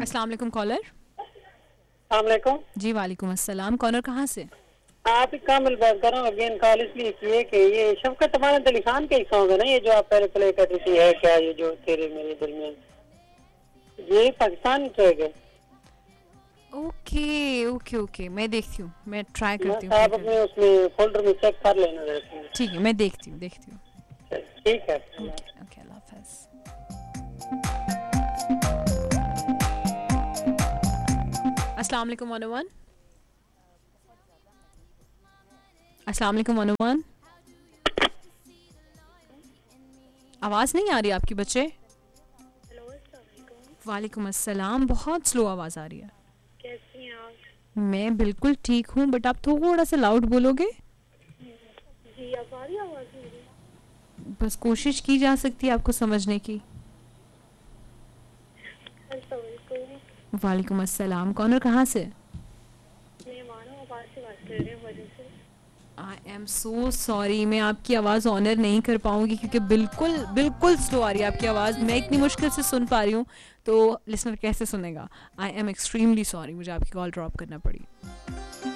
अस्सलाम वालेकुम कॉलर। अस्सलाम। जी वालेकुम अस्सलाम। कौन और कहाँ से? आप ही कामिल बात कर रहा हूँ। अगेन कॉल इसलिए किए कि ये शफकत अमान अली खान का ही सॉन्ग है ना, ये जो आप पहले प्ले कर रही थी, है क्या ये जो तेरे मेरे दरमियान, ये पाकिस्तान ट्रैक है। ओके ओके ओके, मैं देखती हूँ, मैं ट्राई करती बस हूँ play आप करने। अपने उसमें फोल्डर में चेक कर लेना जरा। ठीक है, मैं देखती हूँ। ठीक है। ओके ओके, अल्लाह हाफ़िज़। अस्सलाम वालेकुम अनुमान। अस्सलाम वालेकुम अनुमान। आवाज़ नहीं आ रही आपकी बच्चे। वालेकुम अस्सलाम, बहुत स्लो आवाज़ आ रही है। कैसी हैं आप? मैं बिल्कुल ठीक हूँ, बट आप थोड़ा सा लाउड बोलोगे? जी, अब आ रही है आवाज़ मेरी? बस कोशिश की जा सकती है आपको समझने की। अस्सलाम वालेकुम। वालेकुम अस्सलाम। कौन और कहाँ से? मैं मानो आवाज़ से बात कर रही हूँ वजह से। आई एम सो सॉरी, मैं आपकी आवाज़ ऑनर नहीं कर पाऊंगी क्योंकि बिल्कुल बिल्कुल स्लो आ रही है आपकी आवाज़। मैं इतनी मुश्किल से सुन पा रही हूँ, तो लिसनर कैसे सुनेगा? आई एम एक्सट्रीमली सॉरी, मुझे आपकी कॉल ड्रॉप करना पड़ी।